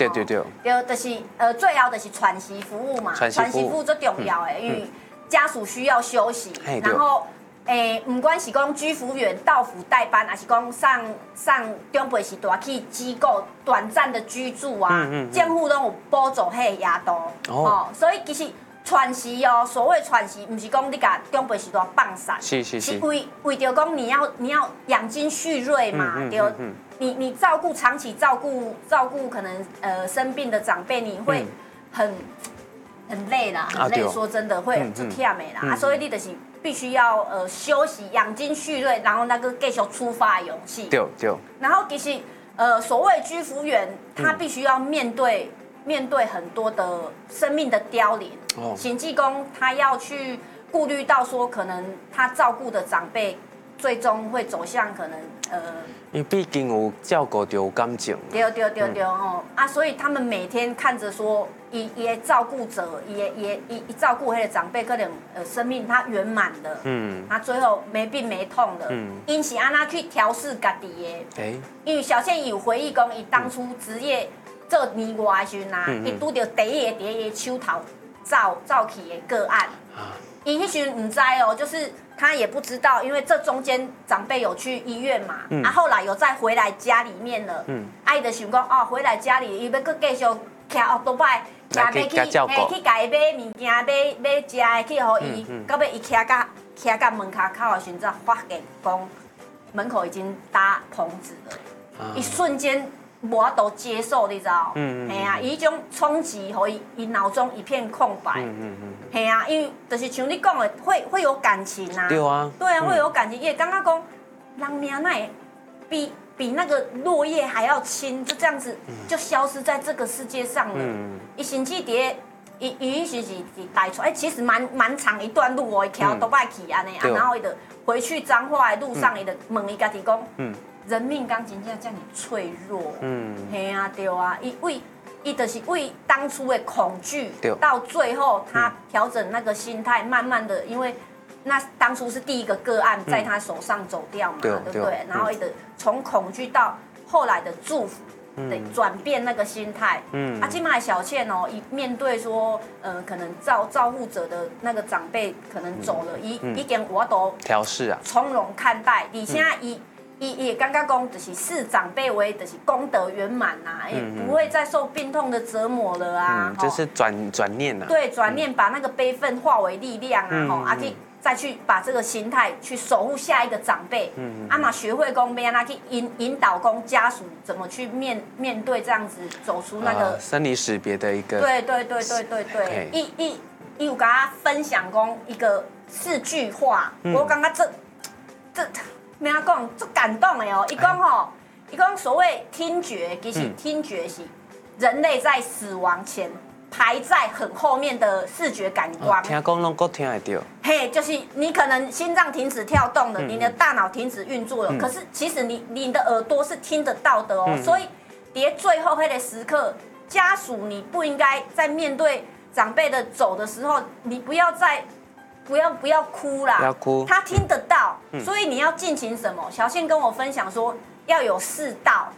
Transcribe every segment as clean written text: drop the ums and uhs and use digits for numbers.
对对对， 就是最后就是喘息服务嘛， 喘息服务最重要的，因为家属需要休息，然后不管是讲居服员到府代班，还是讲上中辈时代去机构短暂的居住啊，政府都有补助迄个压度哦，所以其实。喘息哦，所谓喘息，不是讲你把中辈时代放散，是为着讲你要养精蓄锐嘛，对，你照顾长期照顾可能生病的长辈，你会很累啦，很累，说真的会就忝的啦，所以你就是必须要休息，养精蓄锐，然后那个继续出发的勇气， 对。 然后其实所谓居服员，他必须要面对很多的生命的凋零，行济公他要去顾虑到说，可能他照顾的长辈最终会走向可能因为毕竟有照顾到感情。 对哦所以他们每天看着说，也照顾者也照顾那个长辈，可能生命他圆满的，他最后没病没痛的，因是安那去调试家己的，因为小倩有回忆讲，伊当初职业。做年外的时阵啊，伊拄到第一个伫伊手头走去的个案，伊迄时唔知哦，就是他也不知道，因为这中间长辈有去医院嘛，后来有再回来家里面了，伊就想讲回来家里，伊要搁继续骑奥多拜，骑要去家己买物件，买食的去互伊，到尾伊骑到门口的时阵，才发现讲门口已经搭棚子了，一瞬间。无法度接受，你知道？系啊，伊迄种冲击，互伊脑中一片空白。系啊，因为就是像你讲的，会有感情啊。 对啊。 对啊，会有感情，也刚刚讲，人命那比那个落叶还要轻，就这样子就消失在这个世界上了。伊甚至伊是带出，其实蛮长一段路哦，伊骑都拜去安尼，然后伊就回去彰化的路上，伊就问伊家己讲。人命刚真正这么脆弱，嘿啊对啊，伊就是为当初的恐惧，到最后他调整那个心态，慢慢的，因为那当初是第一个个案在他手上走掉嘛，对不对？然后从恐惧到后来的祝福，对，转变那个心态。今麦小倩哦，面对说，可能照护者的那个长辈可能走了，已经我都调试啊， 从容看待，而且伊也刚刚讲，就是视长辈为就是功德圆满呐，也不会再受病痛的折磨了啊。 就是转念呐。 对，转念把那个悲愤化为力量啊，再去把这个心态去守护下一个长辈。嘛学会讲要安去引导讲家属怎么去面对这样子走出那个生离死别的一个。 对，伊有跟他分享讲一个4句话，我感觉这。咩啊讲，足感动的哦！伊讲所谓听觉，其实听觉是人类在死亡前排在很后面的视觉感官。 听讲拢够听得到。 嘿，就是你可能心脏停止跳动了，你的大脑停止运作了，可是其实你的耳朵是听得到的哦。所以，在最后那个时刻，家属你不应该在面对长辈的走的时候，你不要哭啦， 不要哭， 他听得到，所以你要进行什么？小倩跟我分享说，要有4道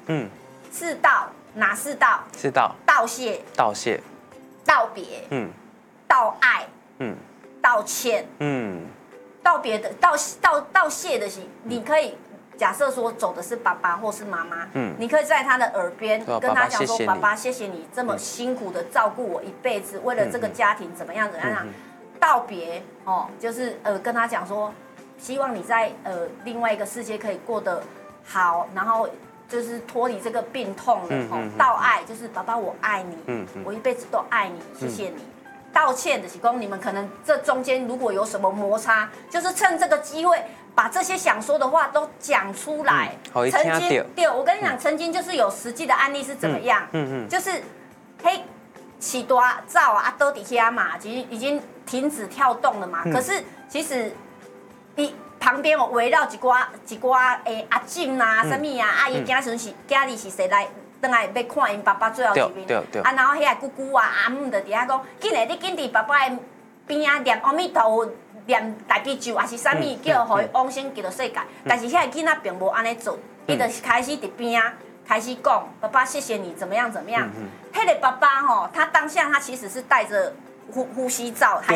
，4道哪4道 ？4道： 道谢、道别、道爱、道歉。道别的道谢的是，你可以假设说走的是爸爸或是妈妈，你可以在他的耳边跟他讲说，爸爸谢谢你这么辛苦的照顾我一辈子，为了这个家庭怎么样。道别就是跟他讲说，希望你在另外一个世界可以过得好，然后就是脱离这个病痛了。道爱就是爸爸我爱你，我一辈子都爱你，谢谢你。道歉的是讲你们可能这中间如果有什么摩擦，就是趁这个机会把这些想说的话都讲出来。曾经对我跟你讲，曾经就是有实际的案例是怎么样？就是起大灶都底下嘛，其实已经停止跳动了嘛。可是其实你旁边围绕一寡阿婶啊、什么啊，阿姨家孙是家里是谁来，等来要看因爸爸最后一面。然后遐姑姑啊、阿姆就伫遐讲，紧嘞，你紧伫爸爸的边啊念阿弥陀佛、念大悲咒，还是啥物叫互伊往生极乐世界。但是遐个囡仔并无安尼做，伊就是开始伫边啊。 开始讲爸爸谢谢你怎么样怎么样，黑的爸爸他当下他其实是带着呼吸罩，还